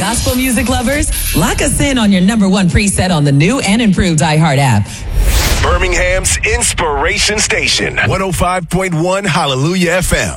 gospel music lovers, lock us in on your number one preset on the new and improved iHeart app. Birmingham's Inspiration Station, 105.1 Hallelujah FM.